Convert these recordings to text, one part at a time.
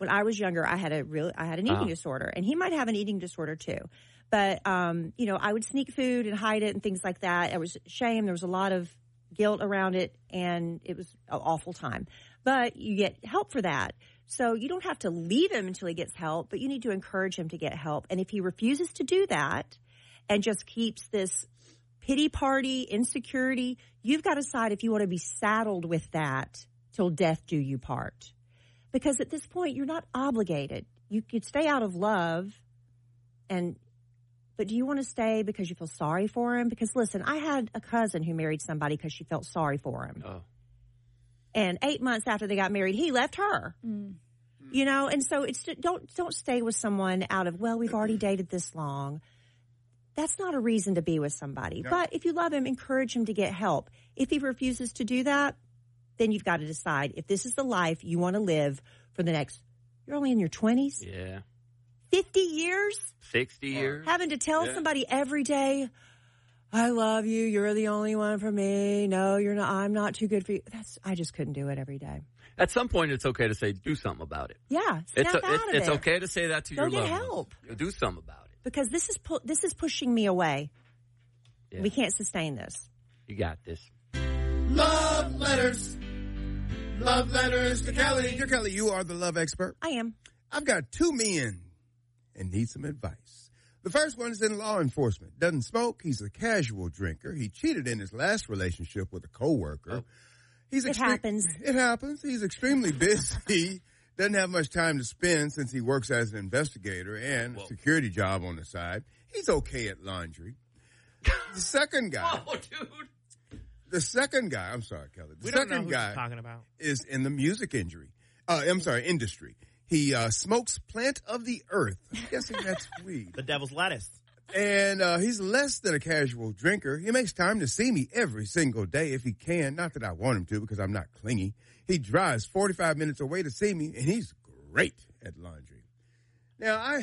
when I was younger, I had an eating disorder, and he might have an eating disorder too. But, I would sneak food and hide it and things like that. It was shame. There was a lot of guilt around it, and it was an awful time. But you get help for that. So you don't have to leave him until he gets help, but you need to encourage him to get help. And if he refuses to do that and just keeps this pity party, insecurity, you've got to decide if you want to be saddled with that till death do you part. Because at this point, you're not obligated. You could stay out of love, but do you want to stay because you feel sorry for him? Because listen, I had a cousin who married somebody because she felt sorry for him. Oh. And 8 months after they got married, he left her. Mm. And so it's don't stay with someone out of, well, we've already dated this long. That's not a reason to be with somebody. No. But if you love him, encourage him to get help. If he refuses to do that, then you've got to decide if this is the life you want to live for the next, you're only in your 20s? Yeah. 50 years? 60 years? Having to tell somebody every day, I love you. You're the only one for me. No, you're not. I'm not too good for you. I just couldn't do it every day. At some point, it's okay to say, do something about it. Yeah, snap out of it. It's okay to say that to your loved ones. Go get help. Do something about it. Because this is pushing me away. Yeah. We can't sustain this. You got this. Love letters. Love letters to Kelly. Dear Kelly, you are the love expert. I am. I've got 2 men and need some advice. The first one is in law enforcement. Doesn't smoke. He's a casual drinker. He cheated in his last relationship with a coworker. It happens. It happens. He's extremely busy. Doesn't have much time to spend since he works as an investigator and a security job on the side. He's okay at laundry. The second guy. Whoa, dude. The second guy. I'm sorry, Kelly. The second guy talking about is in the music industry. He smokes plant of the earth. I'm guessing that's weed. The devil's lettuce. And he's less than a casual drinker. He makes time to see me every single day if he can. Not that I want him to because I'm not clingy. He drives 45 minutes away to see me, and he's great at laundry. Now, I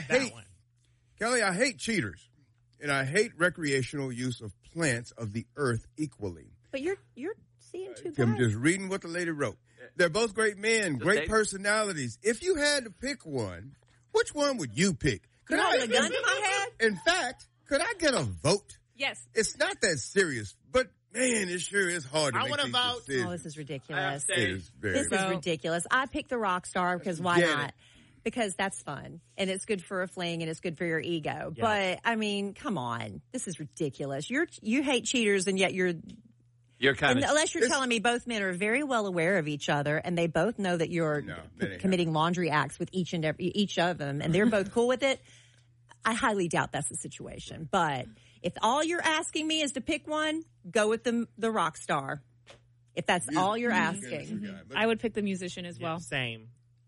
hate cheaters, and I hate recreational use of plants of the earth equally. But you're seeing two guys. I'm just reading what the lady wrote. They're both great men, great personalities. If you had to pick one, which one would you pick? Could I have a gun to my head? In fact, could I get a vote? Yes. It's not that serious, but man, it sure is hard to make these decisions. Oh, this is ridiculous. It is this is ridiculous. I picked the rock star because why not? Because that's fun, and it's good for a fling, and it's good for your ego. Yeah. But, I mean, come on. This is ridiculous. You hate cheaters, and yet you're kind of... Unless you're telling me both men are very well aware of each other, and they both know that you're committing laundry acts with each of them, and they're both cool with it, I highly doubt that's the situation. But if all you're asking me is to pick one, go with the rock star. If that's all you're asking. I would pick the musician as well. Same.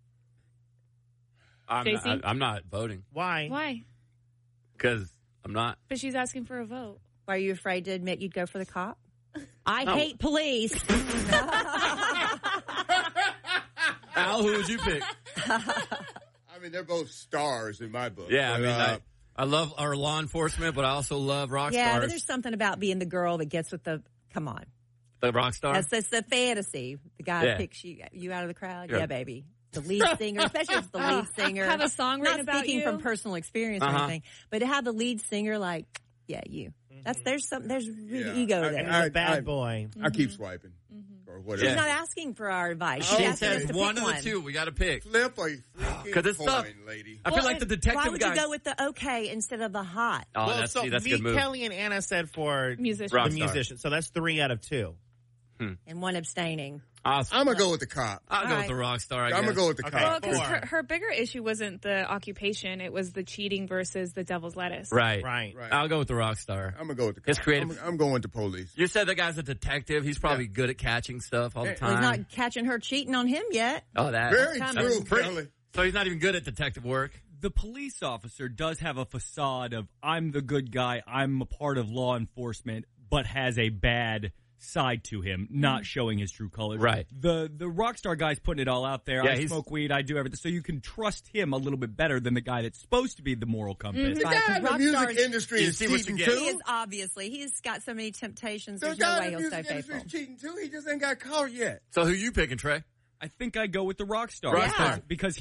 I'm not voting. Why? Why? Because I'm not. But she's asking for a vote. Are you afraid to admit you'd go for the cop? I hate police. Al, who would you pick? I mean, they're both stars in my book. Yeah, but, I love our law enforcement, but I also love rock stars. Yeah, but there's something about being the girl that gets with the, come on. The rock star? That's the fantasy. The guy picks you out of the crowd. Yeah, baby. The lead singer, especially if it's the lead singer. Have a song written about you. Not speaking from personal experience or anything, but to have the lead singer like, there's really ego there. And he's a bad boy. I keep swiping. Or whatever. She's not asking for our advice. She says one of the two. We got to pick. Flip a freaking coin, lady. I feel like the detective guy. Why would you go with the okay instead of the hot? Oh, that's a good move. Kelly and Anna said for the musician. So that's 3 out of 2. And 1 abstaining. Awesome. I'm going to go with the cop. I'll go with the rock star, I guess. I'm going to go with the cop. Well, because her bigger issue wasn't the occupation. It was the cheating versus the devil's lettuce. Right. I'll go with the rock star. I'm going to go with the cop. It's creative. I'm going with the police. You said the guy's a detective. He's probably good at catching stuff all the time. He's not catching her cheating on him yet. Oh, that. Very true, Kelly. So he's not even good at detective work. The police officer does have a facade of, I'm the good guy, I'm a part of law enforcement, but has a bad side to him, not showing his true colors. Right. The rock star guy's putting it all out there. I smoke weed, I do everything. So you can trust him a little bit better than the guy that's supposed to be the moral compass. The guy in the music industry is cheating too. He is obviously. He's got so many temptations. There's no way he'll stay faithful. Is cheating too. He just ain't got caught yet. So who you picking, Trey? I think I go with the rock star. Rock star. Because